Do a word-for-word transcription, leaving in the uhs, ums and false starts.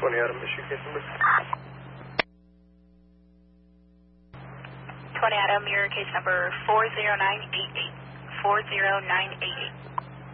twenty Adam, issue case number. twenty Adam, your case number four zero nine eight eight. four zero nine eight eight.